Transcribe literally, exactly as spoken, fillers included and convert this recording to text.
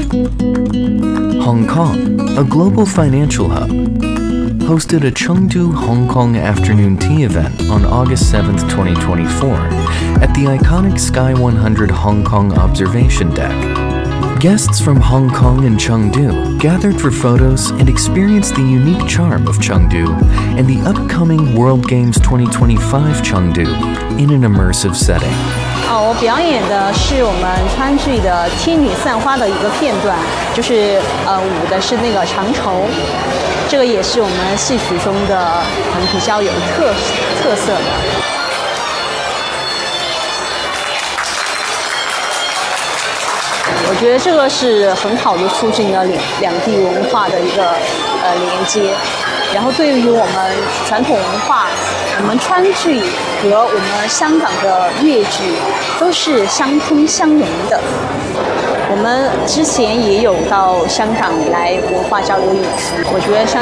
Hong Kong, a global financial hub, hosted a Chengdu Hong Kong afternoon tea event on August seventh, twenty twenty-four, at the iconic Sky one hundred Hong Kong observation deck. Guests from Hong Kong and Chengdu gathered for photos and experienced the unique charm of Chengdu and the upcoming World Games twenty twenty-five Chengdu in an immersive setting. 哦，我表演的是我们川剧的《天女散花》的一个片段，就是呃舞的是那个长绸，这个也是我们戏曲中的很比较有特特色的。 我觉得这个是很好的促进了两两地文化的一个呃连接，然后对于我们传统文化，我们川剧和我们香港的粤剧都是相通相融的。我们之前也有到香港来文化交流演出，我觉得香。